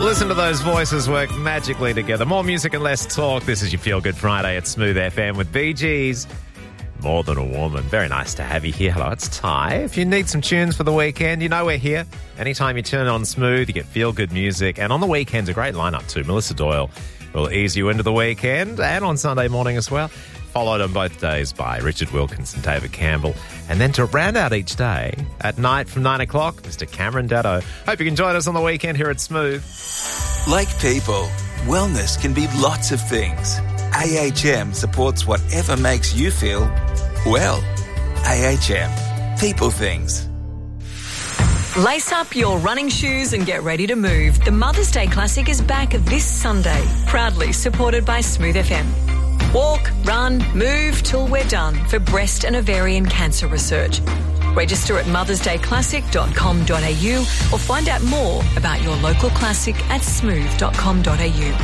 Listen to those voices work magically together. More music and less talk. This is your Feel Good Friday at Smooth FM with Bee Gees. More Than a Woman. Very nice to have you here. Hello, it's Ty. If you need some tunes for the weekend, you know we're here. Anytime you turn on Smooth, you get feel good music. And on the weekends, a great lineup too. Melissa Doyle will ease you into the weekend, and on Sunday morning as well. Followed on both days by Richard Wilkins and David Campbell. And then to round out each day, at night from 9 o'clock, Mr. Cameron Daddo. Hope you can join us on the weekend here at Smooth. Like people, wellness can be lots of things. AHM supports whatever makes you feel well. AHM. People things. Lace up your running shoes and get ready to move. The Mother's Day Classic is back this Sunday, proudly supported by Smooth FM. Walk, run, move till we're done for breast and ovarian cancer research. Register at mothersdayclassic.com.au or find out more about your local classic at smooth.com.au.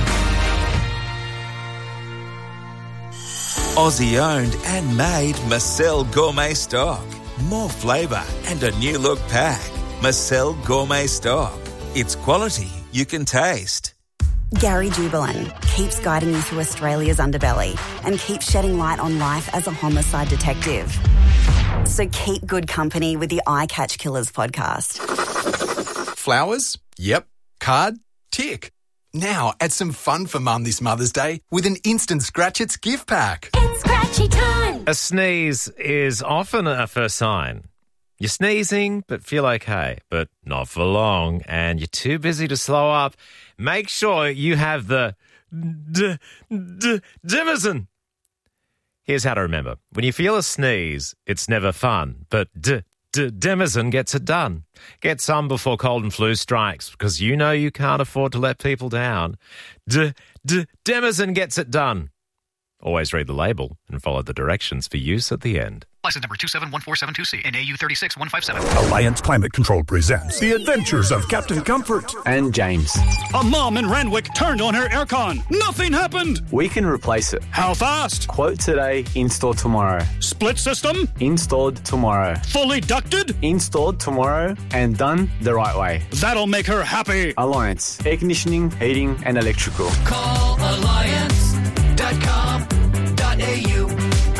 Aussie owned and made Marcel Gourmet Stock. More flavour and a new look pack. Marcel Gourmet Stock. It's quality you can taste. Gary Jubelin keeps guiding you through Australia's underbelly and keeps shedding light on life as a homicide detective. So keep good company with the I Catch Killers podcast. Flowers? Yep. Card? Tick. Now add some fun for Mum this Mother's Day with an instant Scratch-Its gift pack. It's scratchy time. A sneeze is often a first sign. You're sneezing, but feel okay, but not for long, and you're too busy to slow up. Make sure you have the Dimmerson. Here's how to remember. When you feel a sneeze, it's never fun, but Dimmerson gets it done. Get some before cold and flu strikes, because you know you can't afford to let people down. Dimmerson gets it done. Always read the label and follow the directions for use at the end. License number 2714772C and AU 36157. Alliance Climate Control presents The Adventures of Captain Comfort and James. A mom in Randwick turned on her aircon. Nothing happened. We can replace it. How fast? Quote today, install tomorrow. Split system? Installed tomorrow. Fully ducted? Installed tomorrow and done the right way. That'll make her happy. Alliance. Air conditioning, heating and electrical. Call alliance.com.au.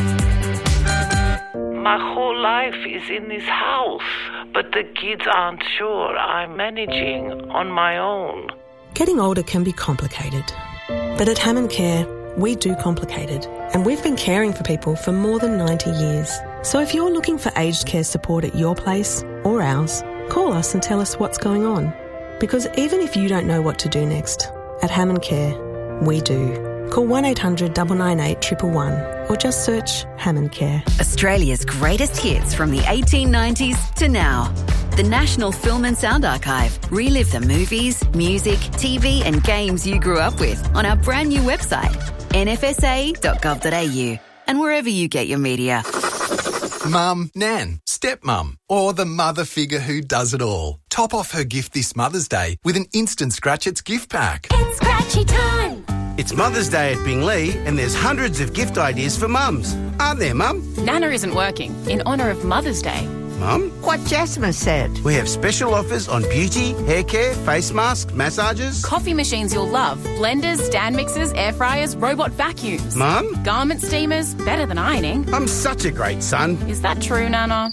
My whole life is in this house, but the kids aren't sure I'm managing on my own. Getting older can be complicated, but at Hammond Care, we do complicated, and we've been caring for people for more than 90 years. So if you're looking for aged care support at your place or ours, call us and tell us what's going on. Because even if you don't know what to do next, at Hammond Care, we do. Call 1-800-998-111 or just search Hammond Care. Australia's greatest hits from the 1890s to now. The National Film and Sound Archive. Relive the movies, music, TV and games you grew up with on our brand new website, nfsa.gov.au, and wherever you get your media. Mum, Nan, stepmum, or the mother figure who does it all. Top off her gift this Mother's Day with an instant Scratch-Its gift pack. It's scratchy time. It's Mother's Day at Binglee, and there's hundreds of gift ideas for mums. Aren't there, Mum? Nana isn't working in honour of Mother's Day. Mum? What Jasmine said. We have special offers on beauty, hair care, face masks, massages. Coffee machines you'll love. Blenders, stand mixers, air fryers, robot vacuums. Mum? Garment steamers, better than ironing. I'm such a great son. Is that true, Nana?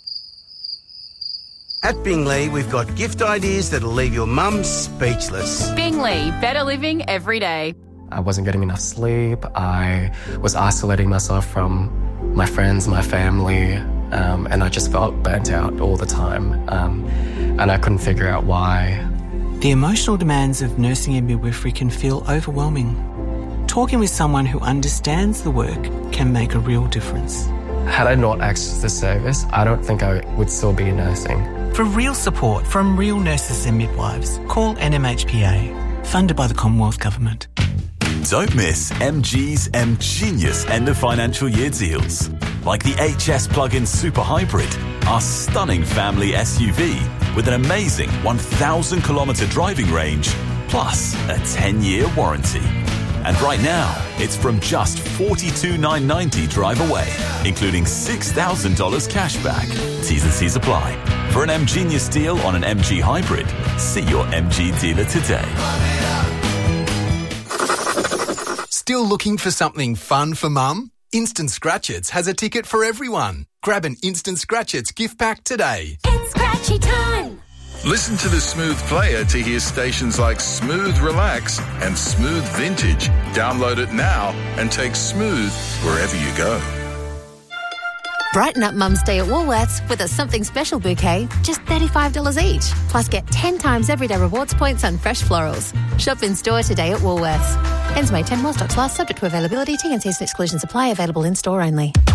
At Binglee, we've got gift ideas that'll leave your mum speechless. Binglee, better living every day. I wasn't getting enough sleep. I was isolating myself from my friends, my family, and I just felt burnt out all the time. And I couldn't figure out why. The emotional demands of nursing and midwifery can feel overwhelming. Talking with someone who understands the work can make a real difference. Had I not accessed the service, I don't think I would still be nursing. For real support from real nurses and midwives, call NMHPA, funded by the Commonwealth Government. Don't miss MG's M-Genius end of financial year deals. Like the HS Plug-in Super Hybrid, our stunning family SUV with an amazing 1,000 kilometre driving range, plus a 10-year warranty. And right now, it's from just $42,990 drive away, including $6,000 cash back. T's and C's apply. For an M-Genius deal on an MG Hybrid, see your MG dealer today. Still looking for something fun for Mum? Instant Scratchits has a ticket for everyone. Grab an Instant Scratchits gift pack today. It's Scratchy time. Listen to the Smooth Player to hear stations like Smooth Relax and Smooth Vintage. Download it now and take Smooth wherever you go. Brighten up Mum's Day at Woolworths with a something special bouquet, just $35 each. Plus get 10 times everyday rewards points on fresh florals. Shop in store today at Woolworths. Ends May 10 while stocks last, subject to availability. T&Cs and exclusions apply. Available in store only.